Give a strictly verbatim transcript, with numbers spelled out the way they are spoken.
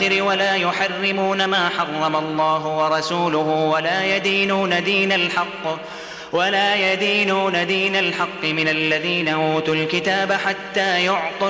ولا يحرمون ما حرم الله ورسوله ولا يدينون دين الحق ولا يدينون دين الحق من الذين أوتوا الكتاب حتى يعطوا